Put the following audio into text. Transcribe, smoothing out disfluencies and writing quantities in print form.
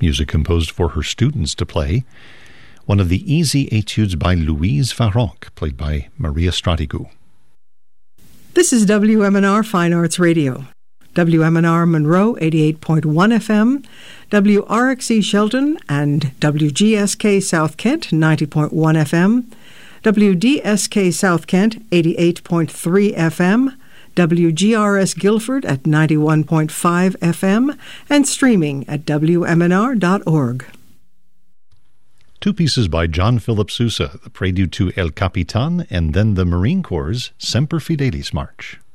music composed for her students to play, one of the easy etudes by Louise Farrenc, played by Maria Stratigou. This is WMNR Fine Arts Radio. WMNR Monroe 88.1 FM, WRXE Shelton and WGSK South Kent 90.1 FM, WDSK South Kent 88.3 FM, WGRS Guilford at 91.5 FM, and streaming at WMNR.org. Two pieces by John Philip Sousa, the prelude to El Capitan, and then the Marine Corps' Semper Fidelis March.